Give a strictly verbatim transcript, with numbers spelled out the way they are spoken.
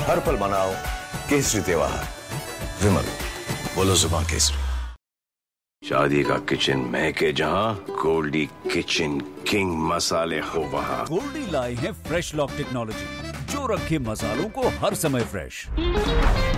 हर पल मनाओ केसरी त्योहार। विमल, बोलो जुबान केसरी। शादी का किचन महके जहां, गोल्डी किचन किंग मसाले हो वहां। गोल्डी लाए हैं फ्रेश लॉक टेक्नोलॉजी, जो रखे मसालों को हर समय फ्रेश।